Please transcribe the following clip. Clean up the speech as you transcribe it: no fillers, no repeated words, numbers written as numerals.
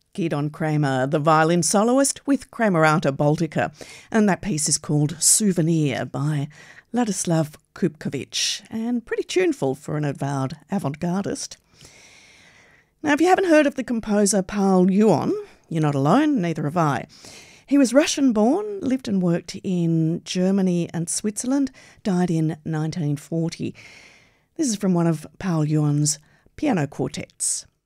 Gidon Kramer, the violin soloist with Kramerata Baltica, and that piece is called Souvenir by Ladislav Kupkovic, and pretty tuneful for an avowed avant-gardist. Now, if you haven't heard of the composer Paul Yuon, you're not alone, neither have I. He was Russian-born, lived and worked in Germany and Switzerland, died in 1940. This is from one of Paul Yuon's piano quartets.